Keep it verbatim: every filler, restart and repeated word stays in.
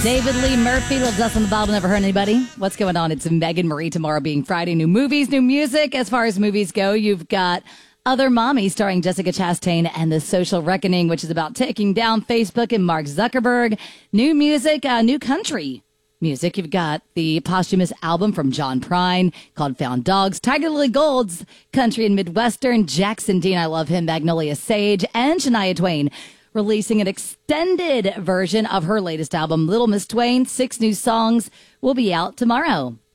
David Lee Murphy, Little Dust on the Bottle, Never Hurt Anybody. What's going on? It's Megan Marie tomorrow being Friday. New movies, new music. As far as movies go, you've got Other Mommy starring Jessica Chastain and The Social Reckoning, which is about taking down Facebook and Mark Zuckerberg. New music, uh, new country music. You've got the posthumous album from John Prine called Found Dogs. Tiger Lily Gold's country and Midwestern. Jackson Dean, I love him. Magnolia Sage and Shania Twain releasing an extended version of her latest album, Little Miss Twain. Six new songs will be out tomorrow.